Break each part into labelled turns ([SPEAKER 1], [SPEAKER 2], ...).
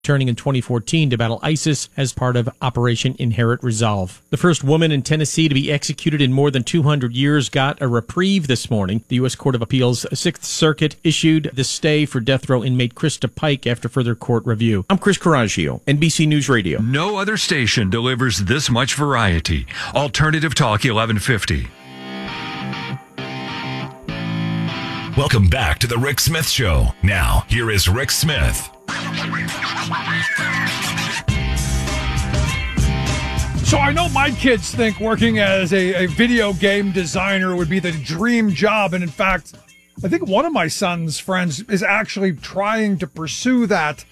[SPEAKER 1] turning in 2014 to battle ISIS as part of Operation Inherent Resolve. The first woman in Tennessee to be executed in more than 200 years got a reprieve this morning. The U.S. Court of Appeals 6th Circuit issued the stay for death row inmate Krista Pike after further court review. I'm Chris Coraggio, NBC News Radio.
[SPEAKER 2] No other station delivers this much variety. Alternative Talk 1150.
[SPEAKER 3] Welcome back to the Rick Smith Show. Now, here is Rick Smith.
[SPEAKER 4] So I know my kids think working as a video game designer would be the dream job. And in fact, I think one of my son's friends is actually trying to pursue that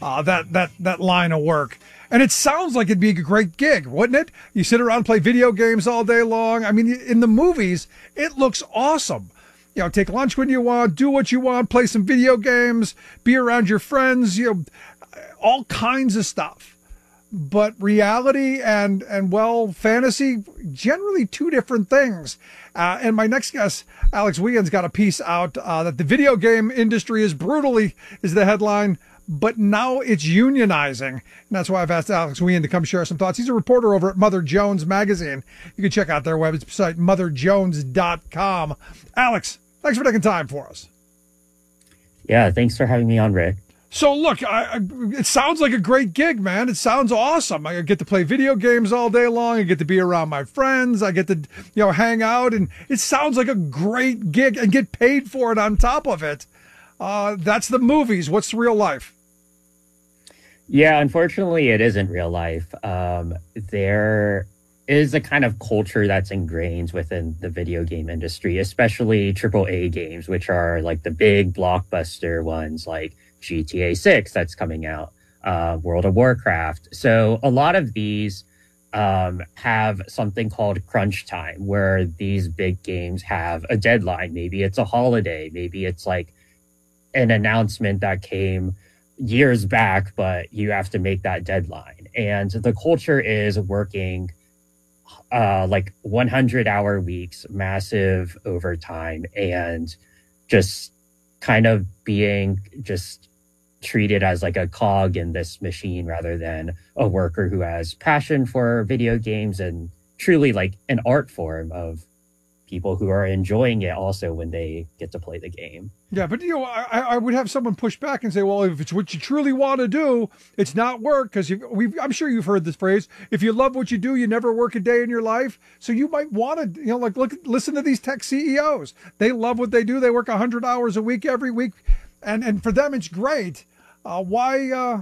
[SPEAKER 4] line of work. And it sounds like it'd be a great gig, wouldn't it? You sit around and play video games all day long. I mean, in the movies, it looks awesome. You know, take lunch when you want, do what you want, play some video games, be around your friends, you know, all kinds of stuff. But reality and fantasy, generally two different things. And my next guest, Alex Wien's got a piece out that the video game industry is the headline, but now it's unionizing. And that's why I've asked Alex Wien to come share some thoughts. He's a reporter over at Mother Jones Magazine. You can check out their website, motherjones.com. Alex, thanks for taking time for us.
[SPEAKER 5] Yeah, thanks for having me on, Rick.
[SPEAKER 4] So look, it sounds like a great gig, man. It sounds awesome. I get to play video games all day long. I get to be around my friends. I get to, hang out, and it sounds like a great gig and get paid for it on top of it. That's the movies. What's real life?
[SPEAKER 5] Yeah, unfortunately, it isn't real life. There is a kind of culture that's ingrained within the video game industry, especially AAA games, which are like the big blockbuster ones like GTA 6 that's coming out, World of Warcraft. So a lot of these have something called crunch time, where these big games have a deadline. Maybe it's a holiday. Maybe it's like an announcement that came years back, but you have to make that deadline. And the culture is working like 100-hour weeks, massive overtime, and just kind of being just treated as like a cog in this machine rather than a worker who has passion for video games and truly like an art form of people who are enjoying it also when they get to play the game.
[SPEAKER 4] Yeah, but I would have someone push back and say, well, if it's what you truly want to do, it's not work, because I'm sure you've heard this phrase, if you love what you do, you never work a day in your life. So you might want to, listen to these tech CEOs. They love what they do. They work 100 hours a week every week, and for them it's great. Why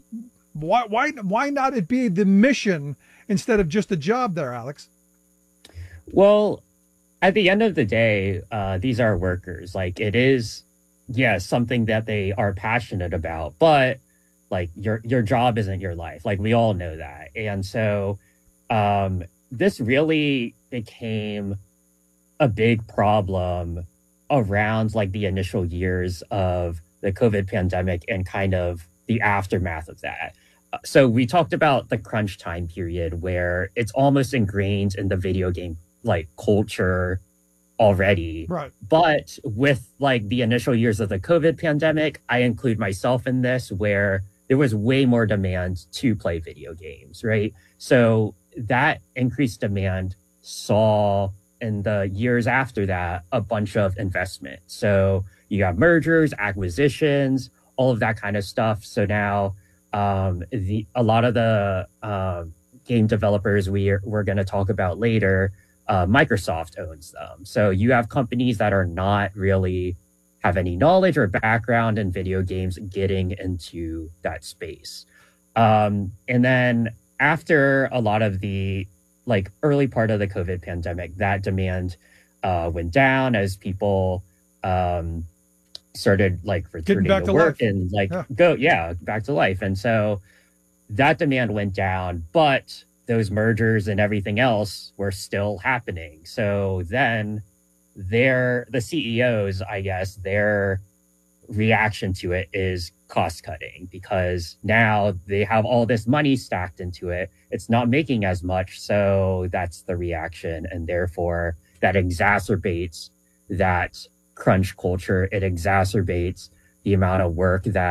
[SPEAKER 4] not it be the mission instead of just a job there, Alex?
[SPEAKER 5] Well, at the end of the day, these are workers. Like, it is, yes, something that they are passionate about, but like your job isn't your life. Like, we all know that. And so this really became a big problem around like the initial years of the COVID pandemic and kind of the aftermath of that. So we talked about the crunch time period, where it's almost ingrained in the video game like culture already.
[SPEAKER 4] Right.
[SPEAKER 5] But with like the initial years of the COVID pandemic, I include myself in this, where there was way more demand to play video games, right? So that increased demand saw in the years after that a bunch of investment. So you got mergers, acquisitions, all of that kind of stuff. So now a lot of the game developers we're going to talk about later, Microsoft owns them. So you have companies that are not really have any knowledge or background in video games getting into that space. And then after a lot of the like early part of the COVID pandemic, that demand went down as people started like returning to work and like back to life. And so that demand went down, but those mergers and everything else were still happening. So then the CEOs, I guess, their reaction to it is cost cutting, because now they have all this money stacked into it. It's not making as much. So that's the reaction. And therefore that exacerbates that crunch culture. It exacerbates the amount of work that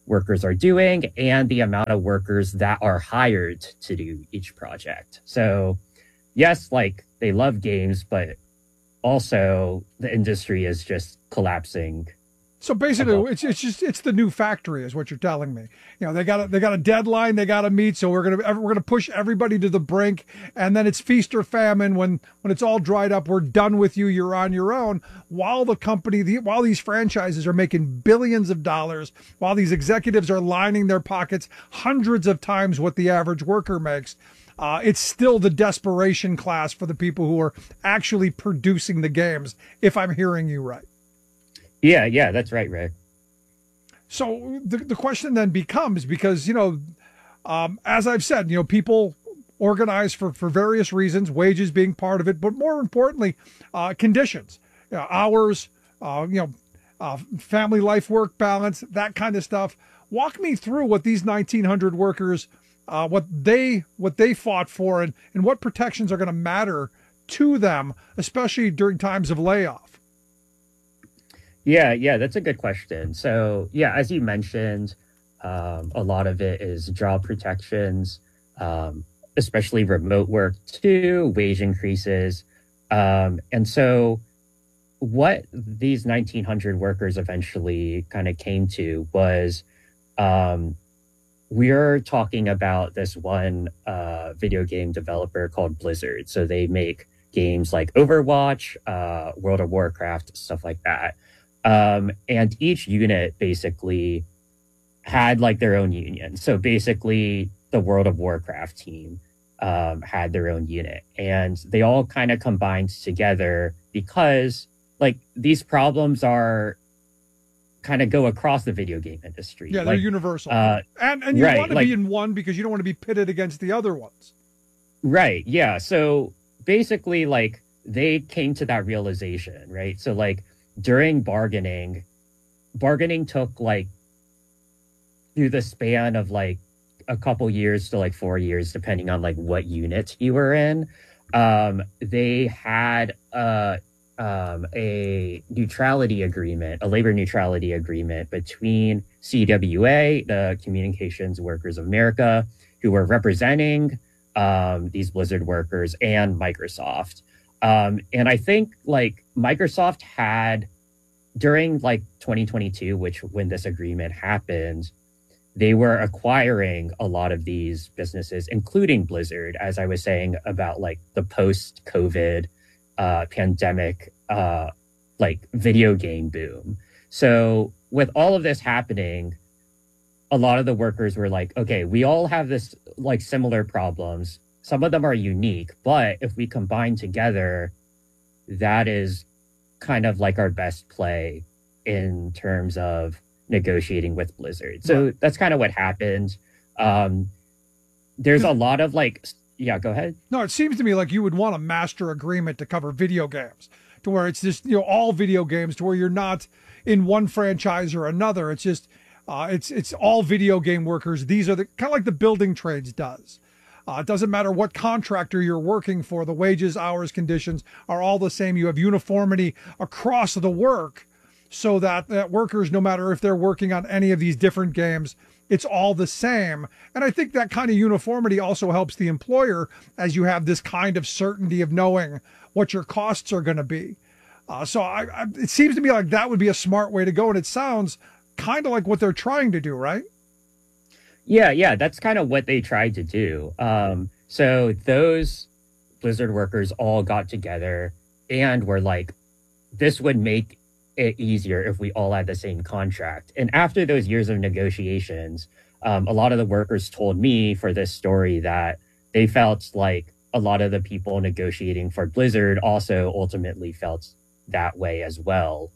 [SPEAKER 5] workers are doing and the amount of workers that are hired to do each project. So yes, like they love games, but also the industry is just collapsing.
[SPEAKER 4] So basically, it's the new factory, is what you're telling me. You know, they got a deadline they got to meet, so we're gonna push everybody to the brink, and then it's feast or famine. When it's all dried up, we're done with you. You're on your own. While while these franchises are making billions of dollars, while these executives are lining their pockets hundreds of times what the average worker makes. It's still the desperation class for the people who are actually producing the games, if I'm hearing you right.
[SPEAKER 5] Yeah, that's right, Rick.
[SPEAKER 4] So the question then becomes, because, as I've said, people organize for various reasons, wages being part of it, but more importantly, conditions, hours, family life work balance, that kind of stuff. Walk me through what these 1,900 workers, what they fought for, and what protections are going to matter to them, especially during times of layoff.
[SPEAKER 5] Yeah, that's a good question. So, yeah, as you mentioned, a lot of it is job protections, especially remote work too, wage increases. And so what these 1,900 workers eventually kind of came to was we're talking about this one video game developer called Blizzard. So they make games like Overwatch, World of Warcraft, stuff like that. And each unit basically had like their own union. So basically the World of Warcraft team had their own unit, and they all kind of combined together because like these problems are kind of go across the video game industry.
[SPEAKER 4] Yeah, they're universal. And you want to be in one because you don't want to be pitted against the other ones.
[SPEAKER 5] Right. Yeah. So basically like they came to that realization, right? So like during bargaining took like through the span of like a couple years to like 4 years, depending on like what unit you were in. They had a neutrality agreement, a labor neutrality agreement between CWA, the Communications Workers of America, who were representing these Blizzard workers, and Microsoft. And I think like Microsoft had during like 2022, when this agreement happened, they were acquiring a lot of these businesses, including Blizzard, as I was saying about like the post-COVID pandemic, like video game boom. So with all of this happening, a lot of the workers were like, okay, we all have this like similar problems. Some of them are unique, but if we combine together, that is kind of like our best play in terms of negotiating with Blizzard. So that's kind of what happened. There's a lot of like, yeah, go ahead.
[SPEAKER 4] No, it seems to me like you would want a master agreement to cover video games, to where it's just, all video games, to where you're not in one franchise or another. It's just, it's all video game workers. These are the kind of like the building trades does. It doesn't matter what contractor you're working for. The wages, hours, conditions are all the same. You have uniformity across the work, so that workers, no matter if they're working on any of these different games, it's all the same. And I think that kind of uniformity also helps the employer, as you have this kind of certainty of knowing what your costs are going to be. So it seems to me like that would be a smart way to go. And it sounds kind of like what they're trying to do, right?
[SPEAKER 5] Yeah, that's kind of what they tried to do. So those Blizzard workers all got together and were like, this would make it easier if we all had the same contract. And after those years of negotiations, a lot of the workers told me for this story that they felt like a lot of the people negotiating for Blizzard also ultimately felt that way as well.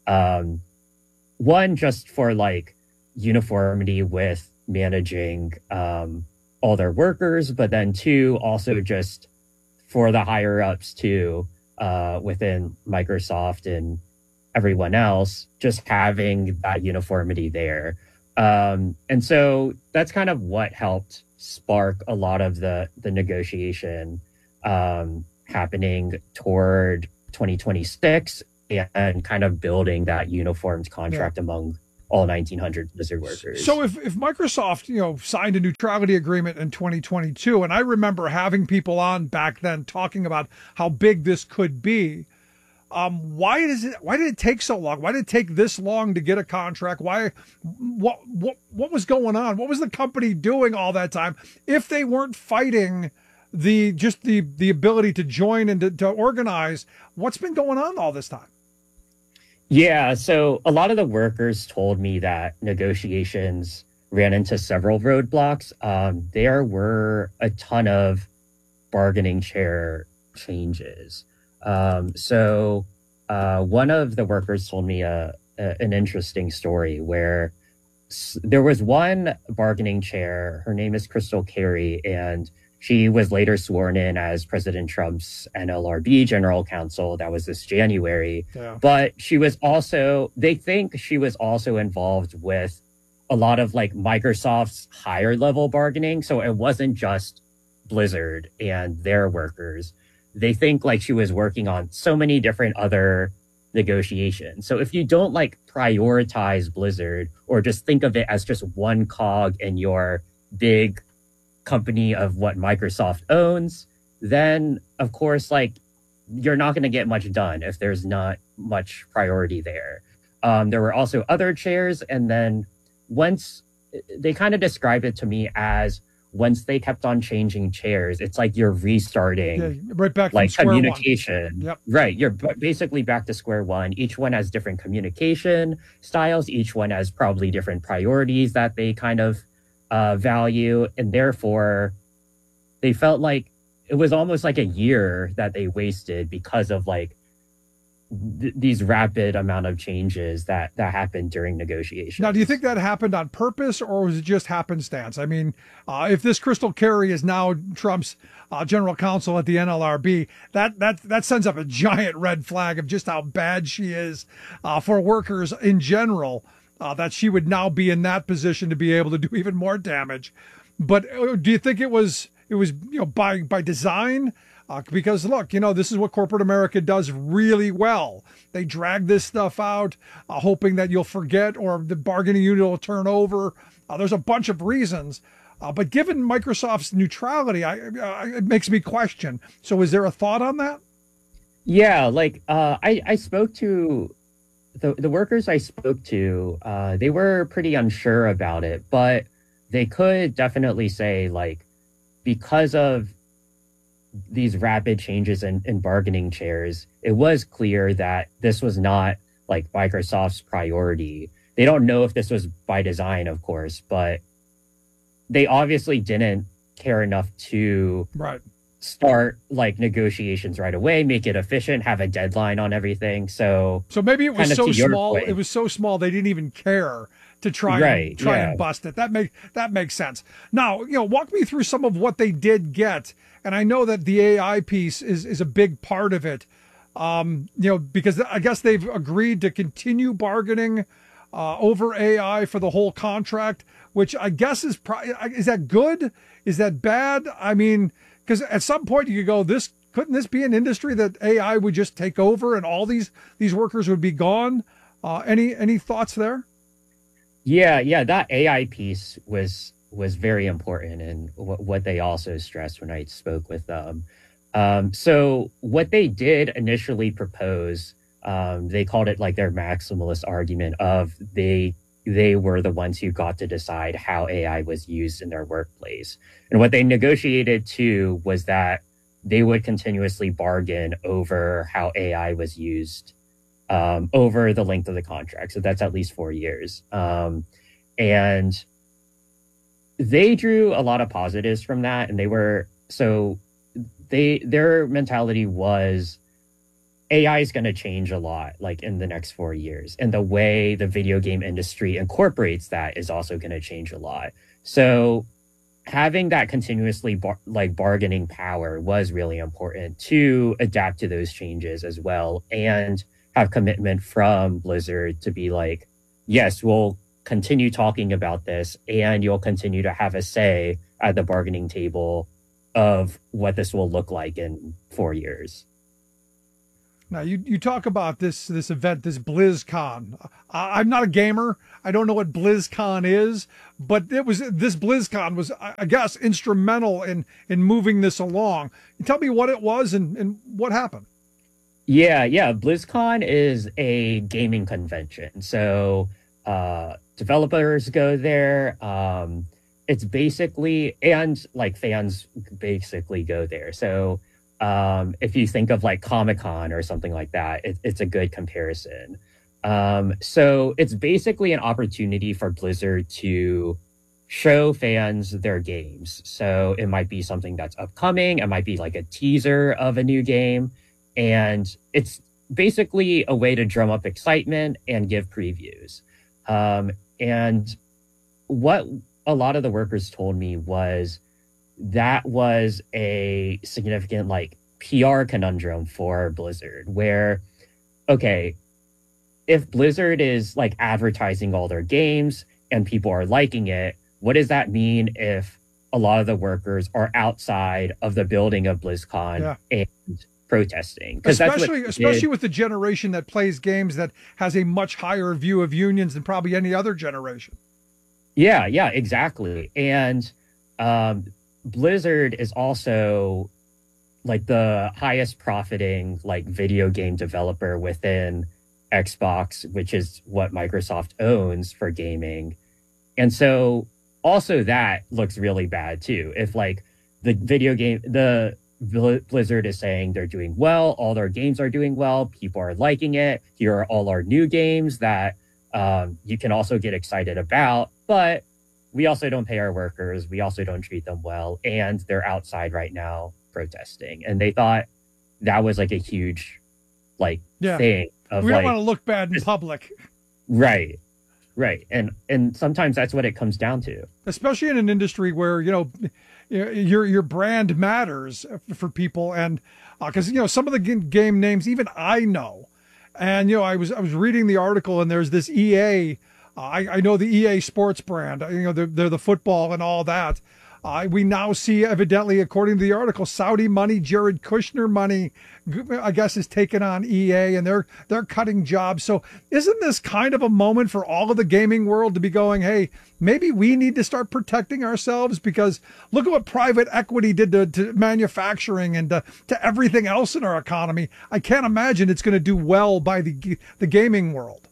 [SPEAKER 5] One, just for like uniformity with managing all their workers, but then two, also just for the higher ups too, within Microsoft and everyone else, just having that uniformity there. And so that's kind of what helped spark a lot of the negotiation happening toward 2026 and kind of building that uniformed contract among all 1,900 Blizzard workers.
[SPEAKER 4] So if Microsoft, signed a neutrality agreement in 2022, and I remember having people on back then talking about how big this could be, why did it take so long? Why did it take this long to get a contract? What was going on? What was the company doing all that time if they weren't fighting the ability to join and to organize? What's been going on all this time?
[SPEAKER 5] Yeah, so a lot of the workers told me that negotiations ran into several roadblocks. There were a ton of bargaining chair changes. So one of the workers told me an interesting story where there was one bargaining chair. Her name is Crystal Carey, and she was later sworn in as President Trump's NLRB general counsel. That was this January. Yeah. But they think she was also involved with a lot of like Microsoft's higher level bargaining. So it wasn't just Blizzard and their workers. They think like she was working on so many different other negotiations. So if you don't like prioritize Blizzard or just think of it as just one cog in your big company of what Microsoft owns, then of course, like you're not going to get much done if there's not much priority there. There were also other chairs. And then once they kind of described it to me as once they kept on changing chairs, it's like you're restarting
[SPEAKER 4] right back
[SPEAKER 5] like
[SPEAKER 4] from
[SPEAKER 5] communication.
[SPEAKER 4] Yep.
[SPEAKER 5] Right. You're basically back to square one. Each one has different communication styles. Each one has probably different priorities that they kind of value. And therefore, they felt like it was almost like a year that they wasted because of like these rapid amount of changes that happened during negotiations.
[SPEAKER 4] Now, do you think that happened on purpose or was it just happenstance? I mean, if this Crystal Carey is now Trump's general counsel at the NLRB, that sends up a giant red flag of just how bad she is for workers in general, that she would now be in that position to be able to do even more damage. But do you think it was by design? Because look, this is what corporate America does really well. They drag this stuff out, hoping that you'll forget or the bargaining unit will turn over. There's a bunch of reasons. But given Microsoft's neutrality, it makes me question. So is there a thought on that?
[SPEAKER 5] Yeah, like I spoke to the workers I spoke to. They were pretty unsure about it, but they could definitely say like because of these rapid changes in bargaining chairs, it was clear that this was not like Microsoft's priority. They don't know if this was by design, of course, but they obviously didn't care enough to start like negotiations right away, make it efficient, have a deadline on everything. So
[SPEAKER 4] maybe it was so small. It was so small they didn't even care to try and bust it. That makes sense. Now, walk me through some of what they did get. And I know that the AI piece is a big part of it. Because I guess they've agreed to continue bargaining over AI for the whole contract, which I guess is that good? Is that bad? I mean, because at some point you could go, couldn't this be an industry that AI would just take over and all these workers would be gone? Any thoughts there?
[SPEAKER 5] Yeah, that AI piece was very important, and what they also stressed when I spoke with them. So what they did initially propose, they called it like their maximalist argument of they were the ones who got to decide how AI was used in their workplace. And what they negotiated too was that they would continuously bargain over how AI was used over the length of the contract. So that's at least 4 years. And they drew a lot of positives from that. And their mentality was AI is going to change a lot, like in the next 4 years. And the way the video game industry incorporates that is also going to change a lot. So having that continuously bargaining power was really important to adapt to those changes as well, and have commitment from Blizzard to be like, yes, we'll continue talking about this and you'll continue to have a say at the bargaining table of what this will look like in 4 years.
[SPEAKER 4] Now you talk about this event, this BlizzCon. I'm not a gamer. I don't know what BlizzCon is, but this BlizzCon was, I guess, instrumental in moving this along. You tell me what it was and what happened.
[SPEAKER 5] Yeah. BlizzCon is a gaming convention. So developers go there. It's basically, and like fans basically go there. So if you think of like Comic-Con or something like that, it's a good comparison. So it's basically an opportunity for Blizzard to show fans their games. So it might be something that's upcoming. It might be like a teaser of a new game. And it's basically a way to drum up excitement and give previews. And what a lot of the workers told me was that was a significant like PR conundrum for Blizzard, where, okay, if Blizzard is like advertising all their games and people are liking it, what does that mean if a lot of the workers are outside of the building of BlizzCon and protesting?
[SPEAKER 4] Especially with the generation that plays games that has a much higher view of unions than probably any other generation.
[SPEAKER 5] Yeah, exactly. And Blizzard is also like the highest profiting like video game developer within Xbox, which is what Microsoft owns for gaming. And so also that looks really bad too. If like the Blizzard is saying they're doing well, all their games are doing well, people are liking it, here are all our new games that you can also get excited about, but we also don't pay our workers, we also don't treat them well, and they're outside right now protesting. And they thought that was like a huge thing of
[SPEAKER 4] we don't want to look bad in public.
[SPEAKER 5] Right. And sometimes that's what it comes down to. Especially
[SPEAKER 4] in an industry where, your brand matters for people. And because, some of the game names, even I know. And, I was reading the article and there's this EA. I know the EA Sports brand, they're the football and all that. We now see, evidently, according to the article, Saudi money, Jared Kushner money, I guess, is taken on EA, and they're cutting jobs. So isn't this kind of a moment for all of the gaming world to be going, hey, maybe we need to start protecting ourselves? Because look at what private equity did to manufacturing and to everything else in our economy. I can't imagine it's going to do well by the gaming world.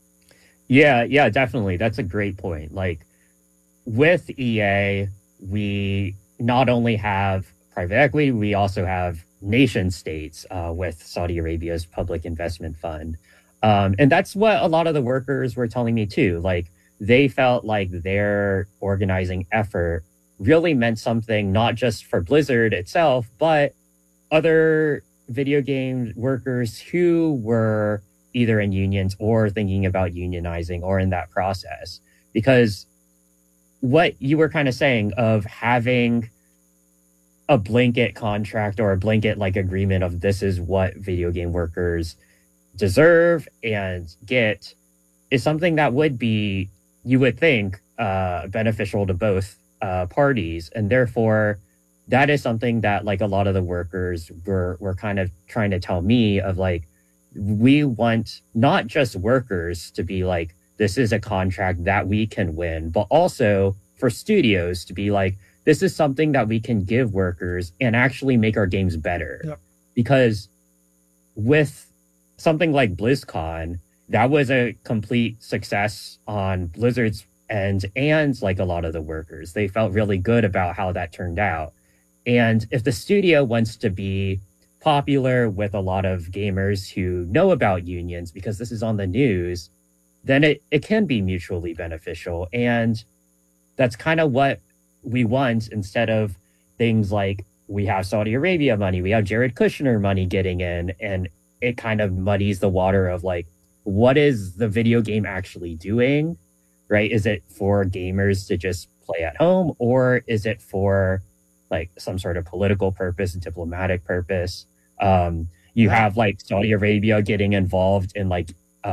[SPEAKER 5] Yeah, definitely. That's a great point. Like with EA, we not only have private equity, we also have nation states with Saudi Arabia's Public Investment Fund. And that's what a lot of the workers were telling me too. Like they felt like their organizing effort really meant something, not just for Blizzard itself, but other video game workers who were either in unions or thinking about unionizing or in that process. Because what you were kind of saying of having a blanket contract or a blanket like agreement of this is what video game workers deserve and get is something that would be, you would think, beneficial to both parties. And therefore, that is something that like a lot of the workers were kind of trying to tell me of like, we want not just workers to be like, this is a contract that we can win, but also for studios to be like, this is something that we can give workers and actually make our games better.
[SPEAKER 4] Yep.
[SPEAKER 5] Because with something like BlizzCon, that was a complete success on Blizzard's end and like a lot of the workers. They felt really good about how that turned out. And if the studio wants to be popular with a lot of gamers who know about unions because this is on the news, then it can be mutually beneficial. And that's kind of what we want, instead of things like we have Saudi Arabia money, we have Jared Kushner money getting in, and it kind of muddies the water of like, what is the video game actually doing, right? Is it for gamers to just play at home, or is it for like some sort of political purpose, diplomatic purpose? You have like Saudi Arabia getting involved in like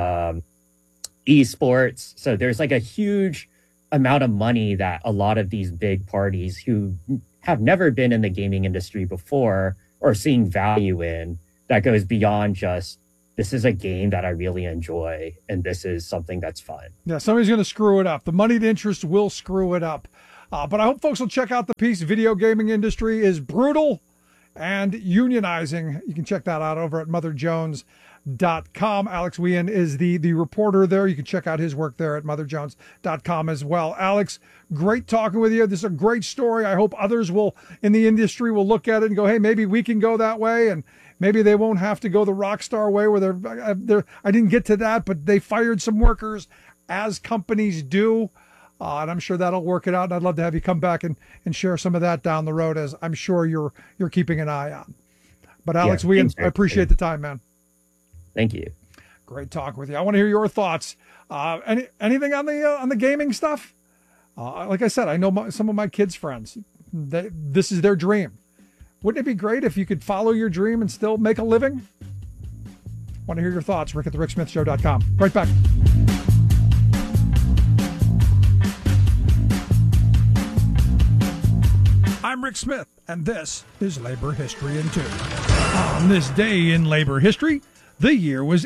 [SPEAKER 5] esports. So there's like a huge amount of money that a lot of these big parties who have never been in the gaming industry before or seeing value in, that goes beyond just, this is a game that I really enjoy, and this is something that's fun.
[SPEAKER 4] Yeah, somebody's going to screw it up. The moneyed interest will screw it up. But I hope folks will check out the piece. Video gaming industry is brutal and unionizing. You can check that out over at motherjones.com. Alex Wien is the reporter there. You can check out his work there at motherjones.com as well. Alex, great talking with you. This is a great story. I hope others will in the industry will look at it and go, hey, maybe we can go that way, and maybe they won't have to go the Rockstar way where they're I didn't get to that, but they fired some workers, as companies do. And I'm sure that'll work it out. And I'd love to have you come back and share some of that down the road, as I'm sure you're keeping an eye on. But Alex Wien, I appreciate the time, man.
[SPEAKER 5] Thank you.
[SPEAKER 4] Great talk with you. I want to hear your thoughts. Anything on the gaming stuff? Like I said, I know some of my kids' friends. This is their dream. Wouldn't it be great if you could follow your dream and still make a living? Want to hear your thoughts? Rick at thericksmithshow.com. Right back. I'm Rick Smith, and this is Labor History in 2. On this day in labor history, the year was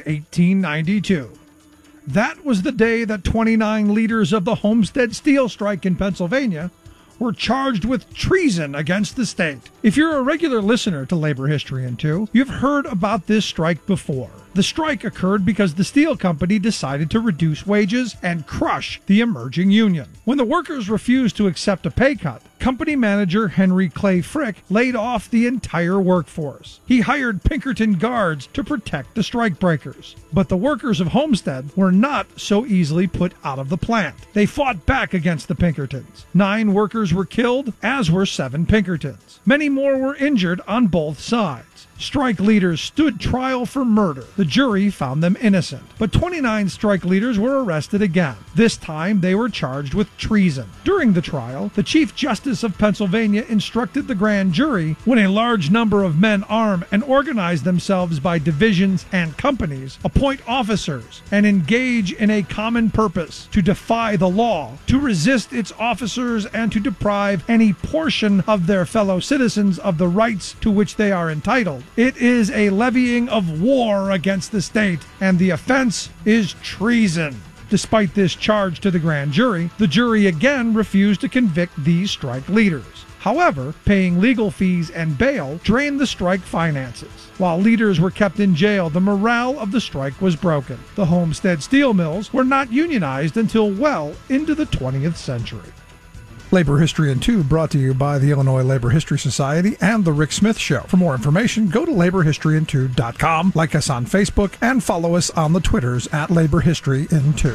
[SPEAKER 4] 1892. That was the day that 29 leaders of the Homestead Steel Strike in Pennsylvania were charged with treason against the state. If you're a regular listener to Labor History in 2, you've heard about this strike before. The strike occurred because the steel company decided to reduce wages and crush the emerging union. When the workers refused to accept a pay cut, company manager Henry Clay Frick laid off the entire workforce. He hired Pinkerton guards to protect the strikebreakers. But the workers of Homestead were not so easily put out of the plant. They fought back against the Pinkertons. 9 workers were killed, as were 7 Pinkertons. Many more were injured on both sides. Strike leaders stood trial for murder. The jury found them innocent. But 29 strike leaders were arrested again. This time, they were charged with treason. During the trial, the Chief Justice of Pennsylvania instructed the grand jury, when a large number of men arm and organize themselves by divisions and companies, appoint officers, and engage in a common purpose to defy the law, to resist its officers, and to deprive any portion of their fellow citizens of the rights to which they are entitled. It is a levying of war against the state, and the offense is treason. Despite this charge to the grand jury, the jury again refused to convict these strike leaders. However, paying legal fees and bail drained the strike finances. While leaders were kept in jail, the morale of the strike was broken. The Homestead steel mills were not unionized until well into the 20th century. Labor History in 2 brought to you by the Illinois Labor History Society and The Rick Smith Show. For more information, go to laborhistoryin2.com, like us on Facebook, and follow us on the Twitters at Labor History in 2.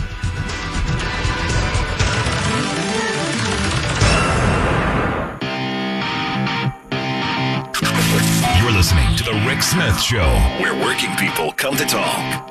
[SPEAKER 3] You're listening to The Rick Smith Show, where working people come to talk.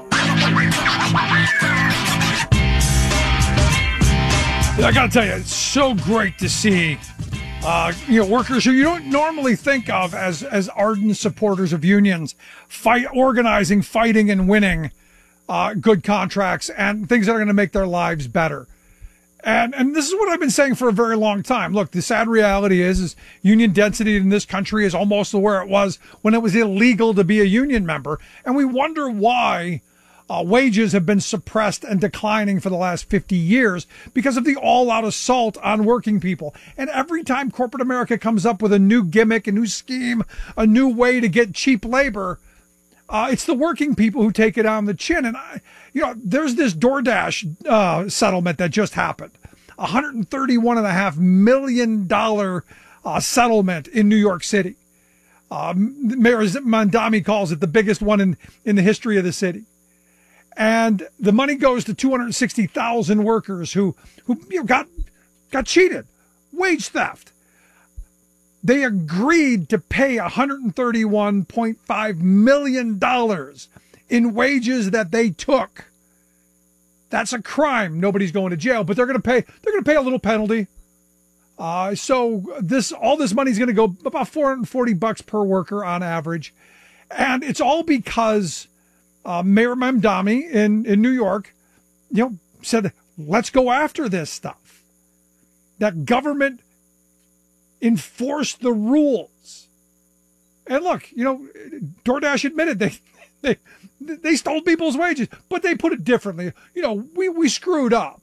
[SPEAKER 4] I got to tell you, it's so great to see, workers who you don't normally think of as ardent supporters of unions, organizing, fighting, and winning good contracts and things that are going to make their lives better. And this is what I've been saying for a very long time. Look, the sad reality is union density in this country is almost where it was when it was illegal to be a union member. And we wonder why wages have been suppressed and declining for the last 50 years because of the all-out assault on working people. And every time corporate America comes up with a new gimmick, a new scheme, a new way to get cheap labor, it's the working people who take it on the chin. And, there's this DoorDash settlement that just happened. $131.5 million settlement in New York City. Mayor Mamdani calls it the biggest one in the history of the city. And the money goes to 260,000 workers who got cheated, wage theft. They agreed to pay $131.5 million in wages that they took. That's a crime. Nobody's going to jail, but they're going to pay a little penalty. So all this money is going to go about $440 per worker on average. And it's all because Mayor Mamdani in New York, said, let's go after this stuff. That government enforce the rules. And look, DoorDash admitted they stole people's wages, but they put it differently. We screwed up.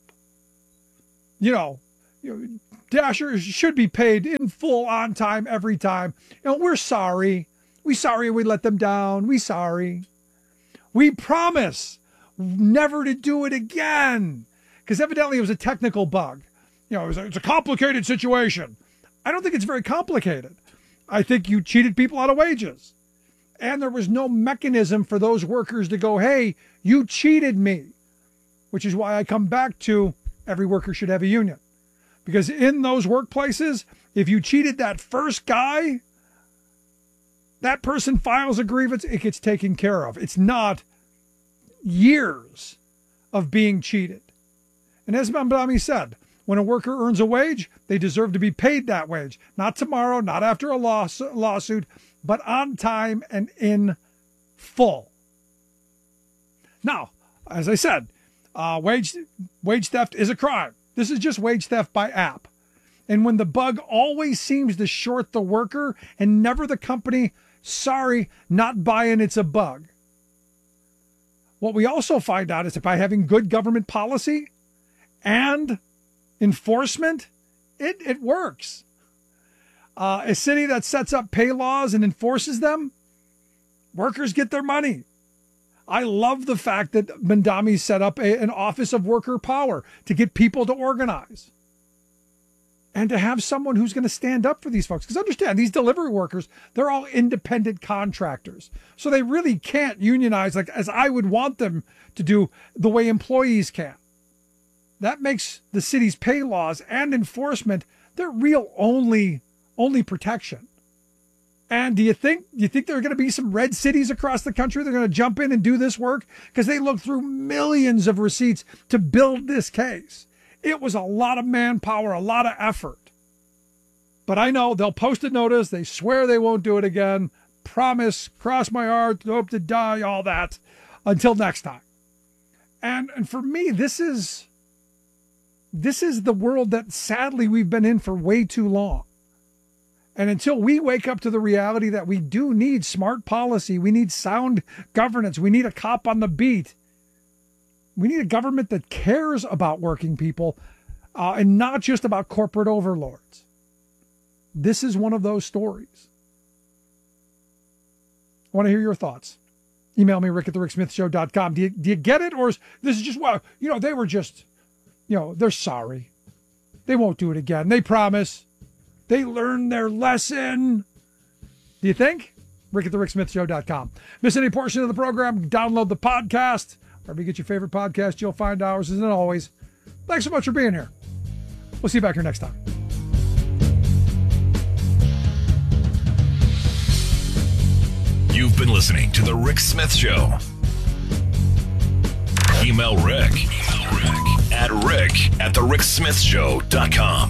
[SPEAKER 4] Dashers should be paid in full, on time, every time. We're sorry. We sorry we let them down. We sorry. We promise never to do it again. Because evidently it was a technical bug. It's a complicated situation. I don't think it's very complicated. I think you cheated people out of wages. And there was no mechanism for those workers to go, hey, you cheated me. Which is why I come back to every worker should have a union. Because in those workplaces, if you cheated that first guy, that person files a grievance, it gets taken care of. It's not years of being cheated. And as Mamdani said, when a worker earns a wage, they deserve to be paid that wage. Not tomorrow, not after a lawsuit, but on time and in full. Now, as I said, wage theft is a crime. This is just wage theft by app. And when the bug always seems to short the worker and never the company, sorry, not buying, it's a bug. What we also find out is that by having good government policy and enforcement, it works. A city that sets up pay laws and enforces them, workers get their money. I love the fact that Mamdani set up an office of worker power to get people to organize and to have someone who's going to stand up for these folks. Because understand, these delivery workers, they're all independent contractors. So they really can't unionize like as I would want them to do the way employees can. That makes the city's pay laws and enforcement their real only protection. And do you think there are going to be some red cities across the country that are going to jump in and do this work? Because they looked through millions of receipts to build this case. It was a lot of manpower, a lot of effort. But I know they'll post a notice. They swear they won't do it again. Promise, cross my heart, hope to die, all that. Until next time. And for me, this is the world that sadly we've been in for way too long. And until we wake up to the reality that we do need smart policy, we need sound governance, we need a cop on the beat, we need a government that cares about working people and not just about corporate overlords. This is one of those stories. I want to hear your thoughts. Email me, rick@thericksmithshow.com. Do you get it? Or is this just, they were just, they're sorry. They won't do it again. They promise. They learned their lesson. Do you think? rick@thericksmithshow.com. Miss any portion of the program, download the podcast. Wherever you get your favorite podcast, you'll find ours. And always, thanks so much for being here. We'll see you back here next time.
[SPEAKER 3] You've been listening to The Rick Smith Show. Email Rick at rick@thericksmithshow.com.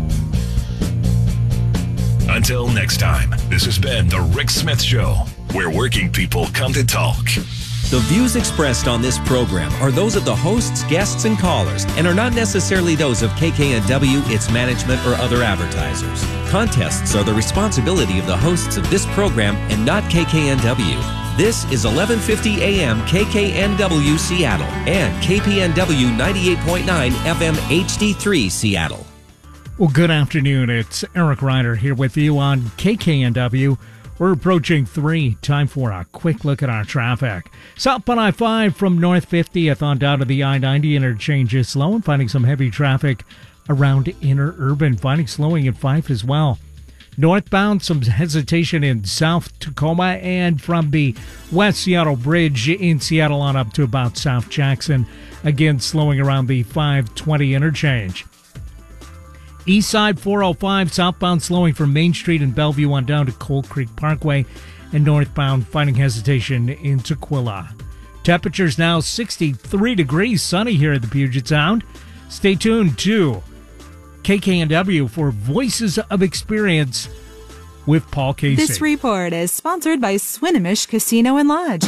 [SPEAKER 3] Until next time, this has been The Rick Smith Show, where working people come to talk.
[SPEAKER 6] The views expressed on this program are those of the hosts, guests, and callers, and are not necessarily those of KKNW, its management, or other advertisers. Contests are the responsibility of the hosts of this program and not KKNW. This is 1150 AM KKNW Seattle and KPNW 98.9 FM HD3 Seattle.
[SPEAKER 7] Well, good afternoon. It's Eric Ryder here with you on KKNW. We're approaching 3. Time for a quick look at our traffic. Southbound I-5 from North 50th on down to the I-90 interchange is slow and finding some heavy traffic around Inner Urban. Finding slowing at Fife as well. Northbound, some hesitation in South Tacoma and from the West Seattle Bridge in Seattle on up to about South Jackson. Again, slowing around the 520 interchange. East side 405 southbound slowing from Main Street and Bellevue on down to Cold Creek Parkway, and northbound finding hesitation in Tukwila. Temperatures now 63 degrees, sunny here at the Puget Sound. Stay tuned to KKNW for Voices of Experience with Paul Casey.
[SPEAKER 8] This report is sponsored by Swinomish Casino and Lodge.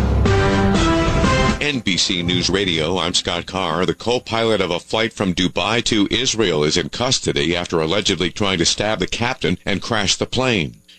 [SPEAKER 9] NBC News Radio, I'm Scott Carr. The co-pilot of a flight from Dubai to Israel is in custody after allegedly trying to stab the captain and crash the plane.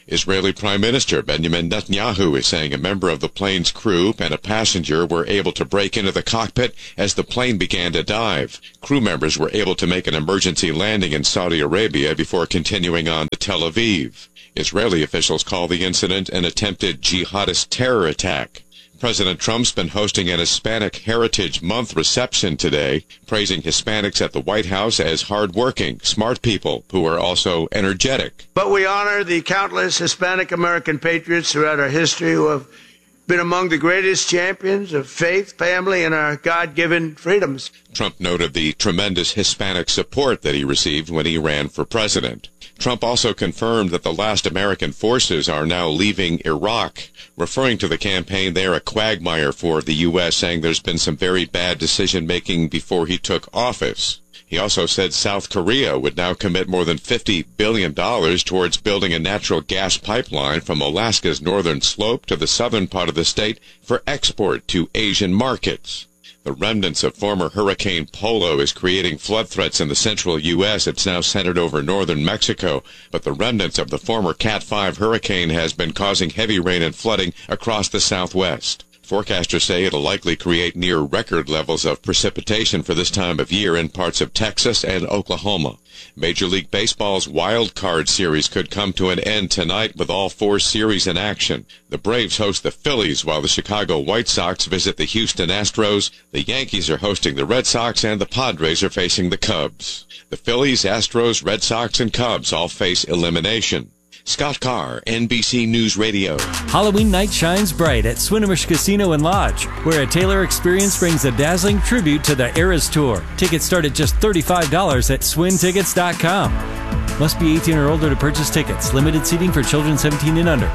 [SPEAKER 9] Israeli Prime Minister Benjamin Netanyahu is saying a member of the plane's crew and a passenger were able to break into the cockpit as the plane began to dive. Crew members were able to make an emergency landing in Saudi Arabia before continuing on to Tel Aviv. Israeli officials call the incident an attempted jihadist terror attack. President Trump's been hosting an Hispanic Heritage Month reception today, praising Hispanics at the White House as hardworking, smart people who are also energetic.
[SPEAKER 10] But we honor the countless Hispanic American patriots throughout our history who have been among the greatest champions of faith, family, and our God-given freedoms.
[SPEAKER 9] Trump noted the tremendous Hispanic support that he received when he ran for president. Trump also confirmed that the last American forces are now leaving Iraq, referring to the campaign there a quagmire for the U.S., saying there's been some very bad decision-making before he took office. He also said South Korea would now commit more than $50 billion towards building a natural gas pipeline from Alaska's northern slope to the southern part of the state for export to Asian markets. The remnants of former Hurricane Polo is creating flood threats in the central U.S. It's now centered over northern Mexico, but the remnants of the former Cat 5 hurricane has been causing heavy rain and flooding across the southwest. Forecasters say it'll likely create near record levels of precipitation for this time of year in parts of Texas and Oklahoma. Major League Baseball's Wild Card Series could come to an end tonight with all 4 series in action. The Braves host the Phillies while the Chicago White Sox visit the Houston Astros. The Yankees are hosting the Red Sox and the Padres are facing the Cubs. The Phillies, Astros, Red Sox, and Cubs all face elimination. Scott Carr, NBC News Radio.
[SPEAKER 11] Halloween night shines bright at Swinomish Casino and Lodge, where a Taylor experience brings a dazzling tribute to the Eras Tour. Tickets start at just $35 at swintickets.com. Must be 18 or older to purchase tickets. Limited seating for children 17 and under.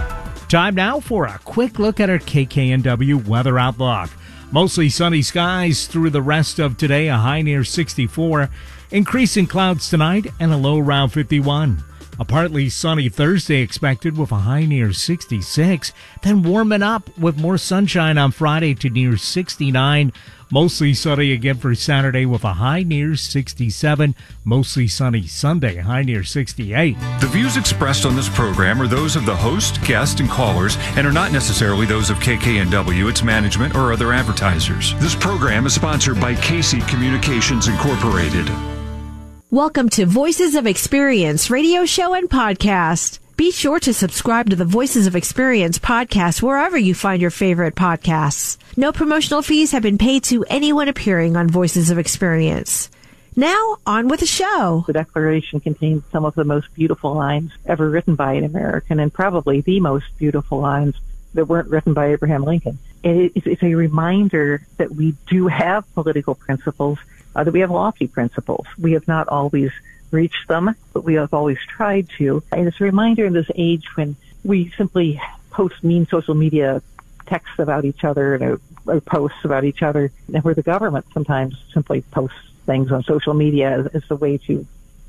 [SPEAKER 7] Time now for a quick look at our KKNW weather outlook. Mostly sunny skies through the rest of today, a high near 64. Increasing clouds tonight and a low around 51. A partly sunny Thursday expected with a high near 66, then warming up with more sunshine on Friday to near 69. Mostly sunny again for Saturday with a high near 67. Mostly sunny Sunday, high near 68.
[SPEAKER 2] The views expressed on this program are those of the host, guests, and callers and are not necessarily those of KKNW, its management, or other advertisers. This program is sponsored by Casey Communications Incorporated.
[SPEAKER 12] Welcome to Voices of Experience radio show and podcast. Be sure to subscribe to the Voices of Experience podcast wherever you find your favorite podcasts. No promotional fees have been paid to anyone appearing on Voices of Experience. Now, on with the show.
[SPEAKER 13] The Declaration contains some of the most beautiful lines ever written by an American, and probably the most beautiful lines that weren't written by Abraham Lincoln. It's a reminder that we do have political principles, that we have lofty principles. We have not always reached them, but we have always tried to. And it's a reminder in this age when we simply post mean social media texts about each other or posts about each other, and where the government sometimes simply posts things on social media as a way to,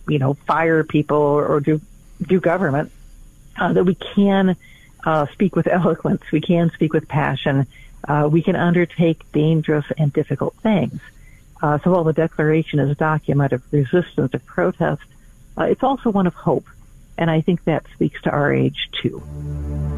[SPEAKER 13] fire people or do government, that we can speak with eloquence, we can speak with passion, we can undertake dangerous and difficult things. So while the Declaration is a document of resistance, of protest, it's also one of hope. And I think that speaks to our age, too.